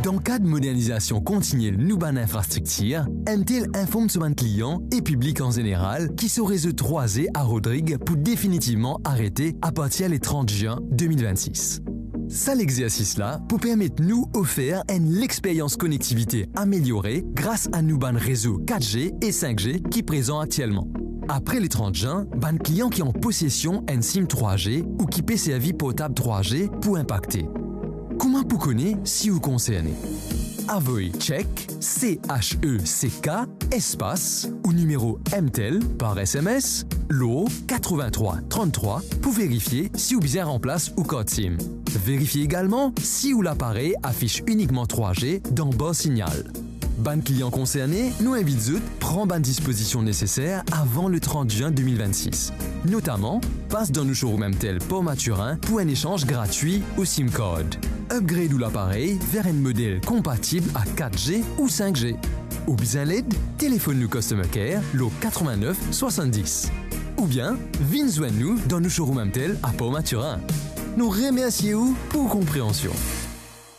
Dans le cas de modernisation continue de nos infrastructures, MTEL informe son client et public en général qui se réseau 3G à Rodrigue pour définitivement arrêter à partir du 30 juin 2026. Ça l'exercice-là pour permettre nous offrir l'expérience connectivité améliorée grâce à nos réseaux 4G et 5G qui présent actuellement. Après les 30 juin, ban clients qui ont possession un SIM 3G ou qui peut servir portable 3G pour impacter. Comment vous connaissez si vous concernez? Avoy check CHECK espace ou numéro MTEL par SMS LO 83 33 pour vérifier si vous bien en place ou code SIM. Vérifiez également si ou l'appareil affiche uniquement 3G dans bas signal. Ban client concerné, nous invitons à prendre ban disposition nécessaire avant le 30 juin 2026. Notamment, passe dans nos showrooms MTEL Port Maturin pour un échange gratuit au SIM code. Upgrade ou l'appareil vers un modèle compatible à 4G ou 5G. Ou bien l'aide, téléphone nous Customer Care, l'eau 89 70. Ou bien, venez nous dans nos showrooms MTEL à Port Maturin. Nous remercions pour compréhension.